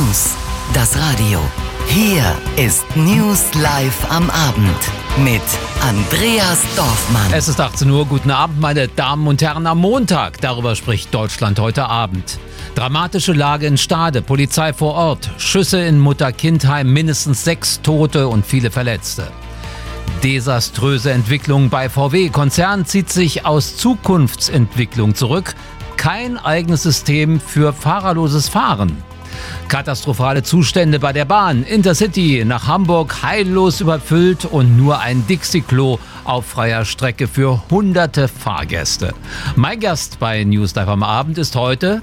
News. Das Radio. Hier ist News Live am Abend mit Andreas Dorfmann. Es ist 18 Uhr. Guten Abend, meine Damen und Herren. Am Montag, darüber spricht Deutschland heute Abend. Dramatische Lage in Stade, Polizei vor Ort, Schüsse in Mutter-Kind-Heim, mindestens 6 Tote und viele Verletzte. Desaströse Entwicklung bei VW. Konzern zieht sich aus Zukunftsentwicklung zurück. Kein eigenes System für fahrerloses Fahren. Katastrophale Zustände bei der Bahn. Intercity nach Hamburg heillos überfüllt und nur ein Dixie-Klo auf freier Strecke für hunderte Fahrgäste. Mein Gast bei News Live am Abend ist heute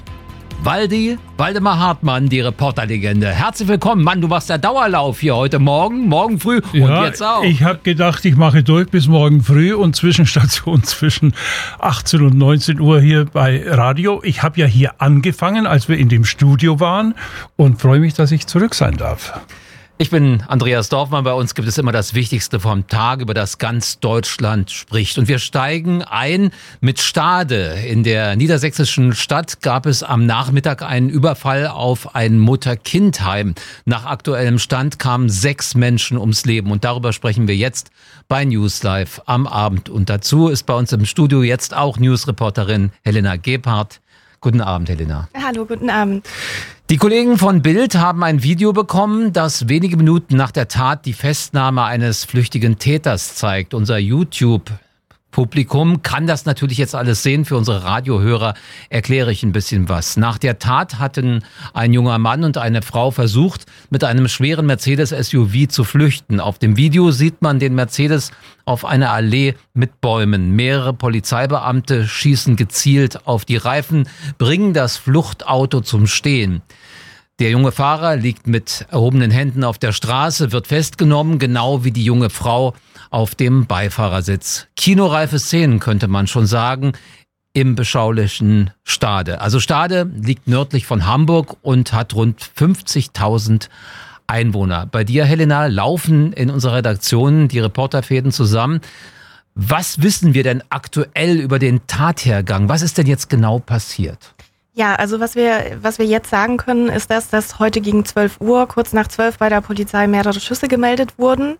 Waldemar Hartmann, die Reporterlegende. Herzlich willkommen. Mann, du machst ja Dauerlauf hier heute morgen früh und jetzt auch. Ich habe gedacht, ich mache durch bis morgen früh und Zwischenstation zwischen 18 und 19 Uhr hier bei Radio. Ich habe ja hier angefangen, als wir in dem Studio waren und freue mich, dass ich zurück sein darf. Ich bin Andreas Dorfmann. Bei uns gibt es immer das Wichtigste vom Tag, über das ganz Deutschland spricht. Und wir steigen ein mit Stade. In der niedersächsischen Stadt gab es am Nachmittag einen Überfall auf ein Mutter-Kind-Heim. Nach aktuellem Stand kamen 6 Menschen ums Leben. Und darüber sprechen wir jetzt bei News Live am Abend. Und dazu ist bei uns im Studio jetzt auch Newsreporterin Helena Gebhardt. Guten Abend, Helena. Hallo, guten Abend. Die Kollegen von Bild haben ein Video bekommen, das wenige Minuten nach der Tat die Festnahme eines flüchtigen Täters zeigt. Unser YouTube-Publikum kann das natürlich jetzt alles sehen. Für unsere Radiohörer erkläre ich ein bisschen was. Nach der Tat hatten ein junger Mann und eine Frau versucht, mit einem schweren Mercedes-SUV zu flüchten. Auf dem Video sieht man den Mercedes auf einer Allee mit Bäumen. Mehrere Polizeibeamte schießen gezielt auf die Reifen, bringen das Fluchtauto zum Stehen. Der junge Fahrer liegt mit erhobenen Händen auf der Straße, wird festgenommen, genau wie die junge Frau auf dem Beifahrersitz. Kinoreife Szenen, könnte man schon sagen, im beschaulichen Stade. Also Stade liegt nördlich von Hamburg und hat rund 50.000 Einwohner. Bei dir, Helena, laufen in unserer Redaktion die Reporterfäden zusammen. Was wissen wir denn aktuell über den Tathergang? Was ist denn jetzt genau passiert? Ja, also was wir jetzt sagen können, ist, dass heute gegen 12 Uhr, kurz nach 12, bei der Polizei mehrere Schüsse gemeldet wurden.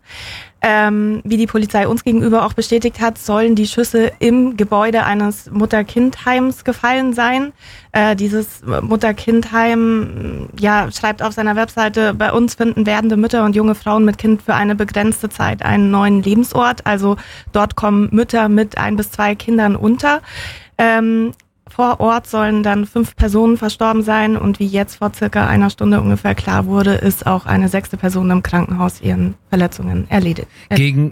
Wie die Polizei uns gegenüber auch bestätigt hat, sollen die Schüsse im Gebäude eines Mutter-Kind-Heims gefallen sein. Dieses Mutter-Kind-Heim schreibt auf seiner Webseite: Bei uns finden werdende Mütter und junge Frauen mit Kind für eine begrenzte Zeit einen neuen Lebensort. Also dort kommen Mütter mit 1 bis 2 Kindern unter. Vor Ort sollen dann 5 Personen verstorben sein und wie jetzt vor circa einer Stunde ungefähr klar wurde, ist auch eine 6. Person im Krankenhaus ihren Verletzungen erledigt. Gegen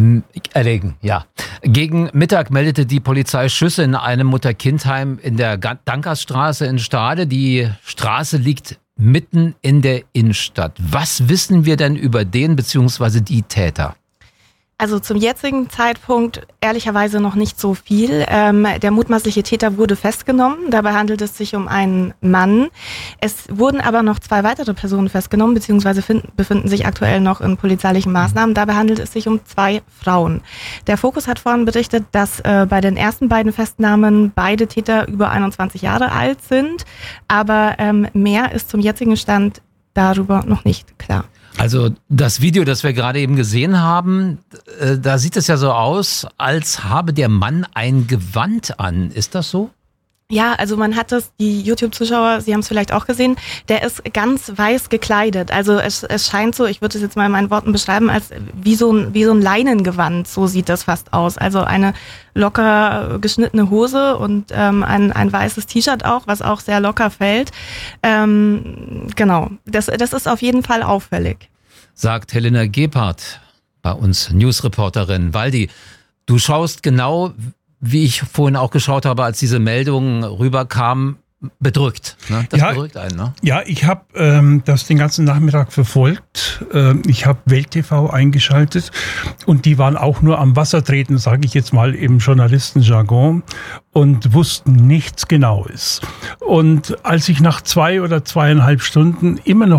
Mittag meldete die Polizei Schüsse in einem Mutter-Kind-Heim in der Dankersstraße in Stade. Die Straße liegt mitten in der Innenstadt. Was wissen wir denn über den bzw. die Täter? Also zum jetzigen Zeitpunkt ehrlicherweise noch nicht so viel. Der mutmaßliche Täter wurde festgenommen. Dabei handelt es sich um einen Mann. Es wurden aber noch 2 weitere Personen festgenommen, beziehungsweise befinden sich aktuell noch in polizeilichen Maßnahmen. Dabei handelt es sich um 2 Frauen. Der Fokus hat vorhin berichtet, dass bei den ersten beiden Festnahmen beide Täter über 21 Jahre alt sind. Aber mehr ist zum jetzigen Stand darüber noch nicht klar. Also das Video, das wir gerade eben gesehen haben, da sieht es ja so aus, als habe der Mann ein Gewand an. Ist das so? Ja, also man hat das, die YouTube-Zuschauer, Sie haben es vielleicht auch gesehen, der ist ganz weiß gekleidet. Also es scheint so, ich würde es jetzt mal in meinen Worten beschreiben, als wie so ein Leinengewand, so sieht das fast aus. Also eine locker geschnittene Hose und ein weißes T-Shirt auch, was auch sehr locker fällt. Genau, das ist auf jeden Fall auffällig. Sagt Helena Gebhardt, bei uns Newsreporterin. Waldi, du schaust genau, wie ich vorhin auch geschaut habe, als diese Meldung rüberkam, bedrückt. Ne? Das bedrückt einen, ne? Ja, ich habe das den ganzen Nachmittag verfolgt. Ich habe Welt TV eingeschaltet und die waren auch nur am Wasser treten, sage ich jetzt mal im Journalistenjargon, und wussten nichts Genaues. Und als ich nach 2 oder 2,5 Stunden immer noch